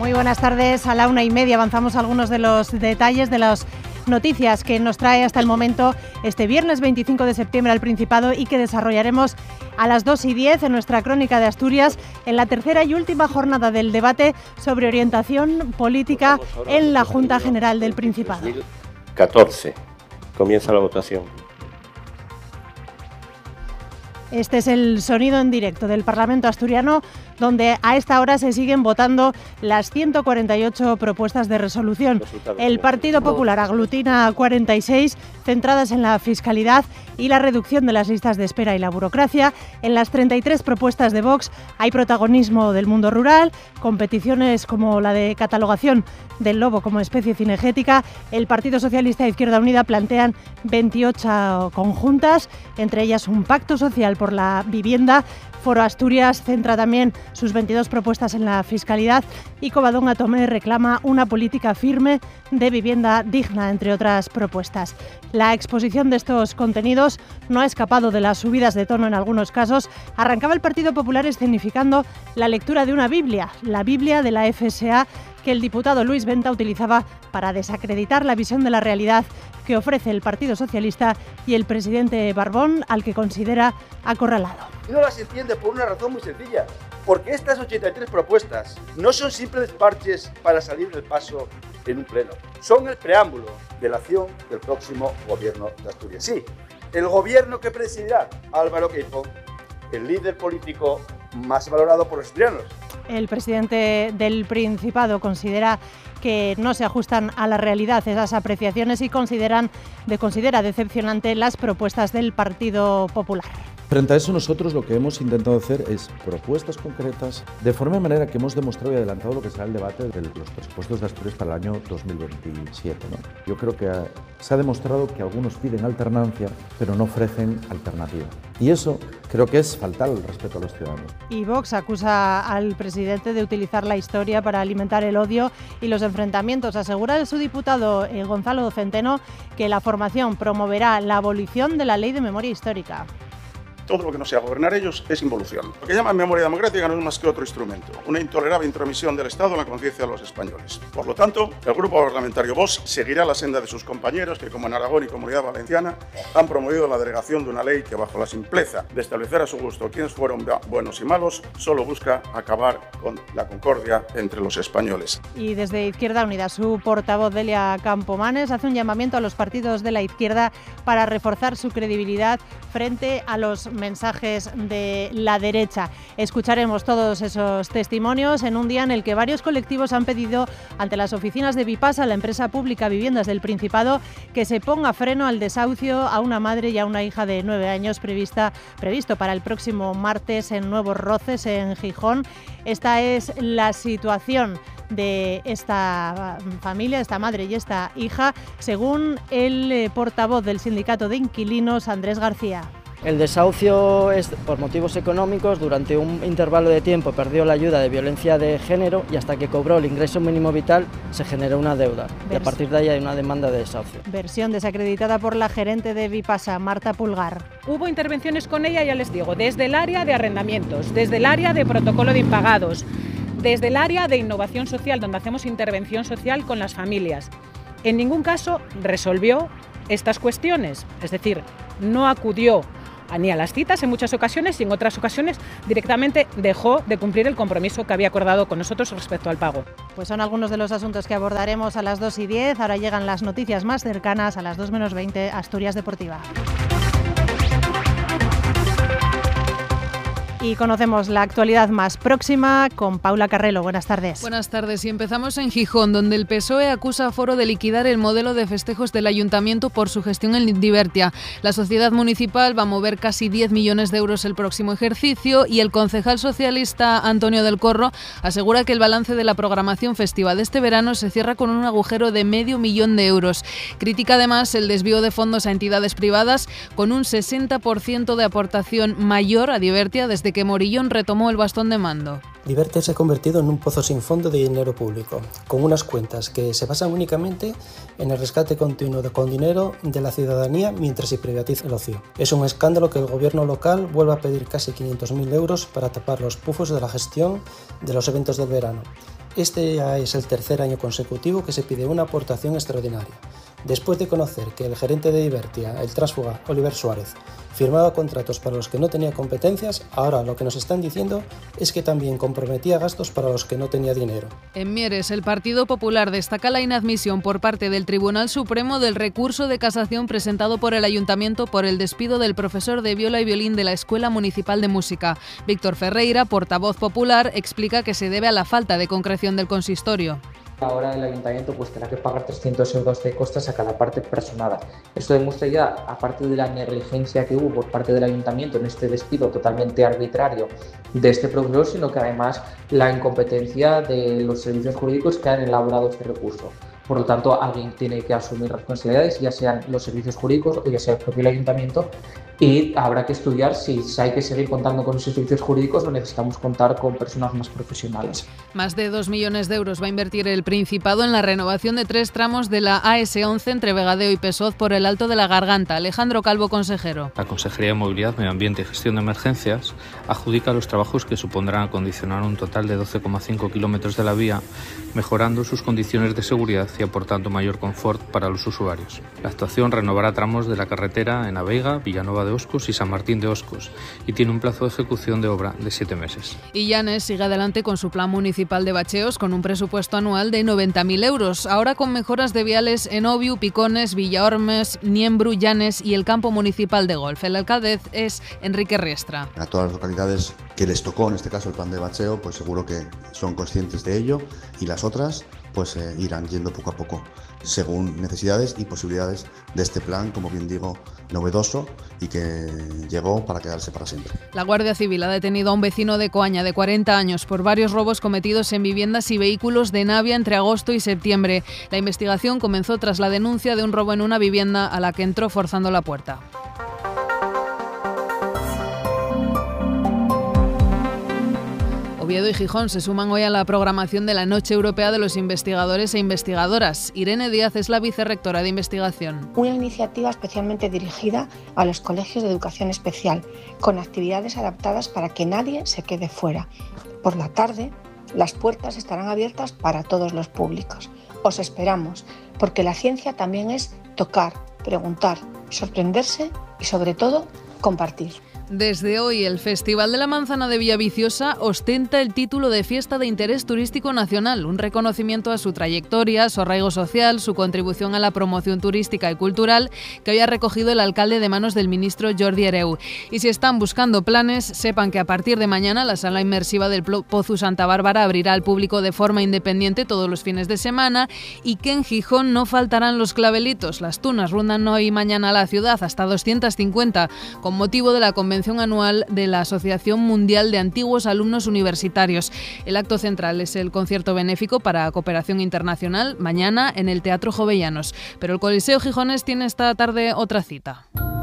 Muy buenas tardes. A la 1:30 avanzamos algunos de los detalles de las noticias que nos trae hasta el momento este viernes 25 de septiembre al Principado y que desarrollaremos a las 2:10 en nuestra crónica de Asturias en la tercera y última jornada del debate sobre orientación política en la Junta General del Principado. 2014. Comienza la votación. Este es el sonido en directo del Parlamento asturiano, donde a esta hora se siguen votando las 148 propuestas de resolución. El Partido Popular aglutina 46, centradas en la fiscalidad y la reducción de las listas de espera y la burocracia. En las 33 propuestas de Vox hay protagonismo del mundo rural, competiciones como la de catalogación del lobo como especie cinegética. El Partido Socialista e Izquierda Unida plantean 28 conjuntas, entre ellas un pacto social por la vivienda. Foro Asturias centra también sus 22 propuestas en la fiscalidad y Covadonga Tomé reclama una política firme de vivienda digna, entre otras propuestas. La exposición de estos contenidos no ha escapado de las subidas de tono en algunos casos. Arrancaba el Partido Popular escenificando la lectura de una Biblia, la Biblia de la FSA, que el diputado Luis Venta utilizaba para desacreditar la visión de la realidad que ofrece el Partido Socialista y el presidente Barbón, al que considera acorralado. Y no las entiende por una razón muy sencilla, porque estas 83 propuestas no son simples parches para salir del paso en un pleno, son el preámbulo de la acción del próximo gobierno de Asturias. Sí, el gobierno que presidirá Álvaro Queipo, el líder político más valorado por los asturianos. El presidente del Principado considera que no se ajustan a la realidad esas apreciaciones y considera decepcionante las propuestas del Partido Popular. Frente a eso, nosotros lo que hemos intentado hacer es propuestas concretas, de forma y manera que hemos demostrado y adelantado lo que será el debate de los presupuestos de Asturias para el año 2027, ¿no? Yo creo que se ha demostrado que algunos piden alternancia, pero no ofrecen alternativa. Y eso creo que es faltar el respeto a los ciudadanos. Y Vox acusa al presidente de utilizar la historia para alimentar el odio y los enfrentamientos. Asegura su diputado Gonzalo Centeno que la formación promoverá la abolición de la Ley de Memoria Histórica. Todo lo que no sea gobernar ellos es involución. Lo que llaman memoria democrática no es más que otro instrumento, una intolerable intromisión del Estado en la conciencia de los españoles. Por lo tanto, el grupo parlamentario Vox seguirá la senda de sus compañeros que, como en Aragón y Comunidad Valenciana, han promovido la derogación de una ley que, bajo la simpleza de establecer a su gusto quiénes fueron buenos y malos, solo busca acabar con la concordia entre los españoles. Y desde Izquierda Unida, su portavoz Delia Campomanes hace un llamamiento a los partidos de la izquierda para reforzar su credibilidad frente a los mensajes de la derecha. Escucharemos todos esos testimonios en un día en el que varios colectivos han pedido ante las oficinas de Vipasa, la empresa pública Viviendas del Principado, que se ponga freno al desahucio a una madre y a una hija de 9 años previsto para el próximo martes en Nuevos Roces, en Gijón. Esta es la situación de esta familia, esta madre y esta hija, según el portavoz del Sindicato de Inquilinos, Andrés García. El desahucio es por motivos económicos. Durante un intervalo de tiempo perdió la ayuda de violencia de género y hasta que cobró el ingreso mínimo vital se generó una deuda. Y a partir de ahí hay una demanda de desahucio. Versión desacreditada por la gerente de Vipasa, Marta Pulgar. Hubo intervenciones con ella, ya les digo, desde el área de arrendamientos, desde el área de protocolo de impagados, desde el área de innovación social, donde hacemos intervención social con las familias. En ningún caso resolvió estas cuestiones, es decir, no acudió ni a las citas en muchas ocasiones y en otras ocasiones directamente dejó de cumplir el compromiso que había acordado con nosotros respecto al pago. Pues son algunos de los asuntos que abordaremos a las 2:10. Ahora llegan las noticias más cercanas a las 2 menos 20, Asturias Deportiva. Y conocemos la actualidad más próxima con Paula Carrelo. Buenas tardes. Buenas tardes. Y empezamos en Gijón, donde el PSOE acusa a Foro de liquidar el modelo de festejos del Ayuntamiento por su gestión en Divertia. La sociedad municipal va a mover casi 10 millones de euros el próximo ejercicio y el concejal socialista Antonio del Corro asegura que el balance de la programación festiva de este verano se cierra con un agujero de medio millón de euros. Critica además el desvío de fondos a entidades privadas con un 60% de aportación mayor a Divertia desde que Morillón retomó el bastón de mando. Divertia se ha convertido en un pozo sin fondo de dinero público, con unas cuentas que se basan únicamente en el rescate continuo con dinero de la ciudadanía mientras se privatiza el ocio. Es un escándalo que el gobierno local vuelva a pedir casi 500.000 euros para tapar los pufos de la gestión de los eventos del verano. Este ya es el tercer año consecutivo que se pide una aportación extraordinaria. Después de conocer que el gerente de Ibertia, el tránsfuga Oliver Suárez, firmaba contratos para los que no tenía competencias, ahora lo que nos están diciendo es que también comprometía gastos para los que no tenía dinero. En Mieres, el Partido Popular destaca la inadmisión por parte del Tribunal Supremo del recurso de casación presentado por el Ayuntamiento por el despido del profesor de viola y violín de la Escuela Municipal de Música. Víctor Ferreira, portavoz popular, explica que se debe a la falta de concreción del consistorio. Ahora el ayuntamiento tendrá que pagar 300 euros de costas a cada parte personada. Esto demuestra ya, aparte de la negligencia que hubo por parte del ayuntamiento en este despido totalmente arbitrario de este profesor, sino que además la incompetencia de los servicios jurídicos que han elaborado este recurso. Por lo tanto, alguien tiene que asumir responsabilidades, ya sean los servicios jurídicos o ya sea el propio ayuntamiento, y habrá que estudiar si hay que seguir contando con esos servicios jurídicos o necesitamos contar con personas más profesionales. Más de 2 millones de euros va a invertir el Principado en la renovación de 3 tramos de la AS11 entre Vegadeo y Pesoz por el Alto de la Garganta. Alejandro Calvo, consejero. La Consejería de Movilidad, Medio Ambiente y Gestión de Emergencias adjudica los trabajos que supondrán acondicionar un total de 12,5 kilómetros de la vía, mejorando sus condiciones de seguridad y aportando mayor confort para los usuarios. La actuación renovará tramos de la carretera en Aveiga, Villanueva de Oscos y San Martín de Oscos y tiene un plazo de ejecución de obra de 7 meses. Y Llanes sigue adelante con su plan municipal de bacheos con un presupuesto anual de 90.000 euros, ahora con mejoras de viales en Obiu, Picones, Villaormes, Niembru, Llanes y el campo municipal de golf. El alcalde es Enrique Riestra. A todas las localidades que les tocó, en este caso el plan de bacheo, pues seguro que son conscientes de ello, y las otras pues irán yendo poco a poco según necesidades y posibilidades de este plan, como bien digo, novedoso y que llegó para quedarse para siempre. La Guardia Civil ha detenido a un vecino de Coaña de 40 años por varios robos cometidos en viviendas y vehículos de Navia entre agosto y septiembre. La investigación comenzó tras la denuncia de un robo en una vivienda a la que entró forzando la puerta. Oviedo y Gijón se suman hoy a la programación de la Noche Europea de los Investigadores e Investigadoras. Irene Díaz es la vicerrectora de investigación. Una iniciativa especialmente dirigida a los colegios de educación especial, con actividades adaptadas para que nadie se quede fuera. Por la tarde, las puertas estarán abiertas para todos los públicos. Os esperamos, porque la ciencia también es tocar, preguntar, sorprenderse y, sobre todo, compartir. Desde hoy, el Festival de la Manzana de Villaviciosa ostenta el título de Fiesta de Interés Turístico Nacional, un reconocimiento a su trayectoria, su arraigo social, su contribución a la promoción turística y cultural que hoy ha recogido el alcalde de manos del ministro Jordi Hereu. Y si están buscando planes, sepan que a partir de mañana la sala inmersiva del Pozu Santa Bárbara abrirá al público de forma independiente todos los fines de semana y que en Gijón no faltarán los clavelitos. Las tunas rondan hoy y mañana a la ciudad, hasta 250, con motivo de la convención anual de la Asociación Mundial de Antiguos Alumnos Universitarios. El acto central es el concierto benéfico para cooperación internacional mañana en el Teatro Jovellanos. Pero el Coliseo Gijonés tiene esta tarde otra cita.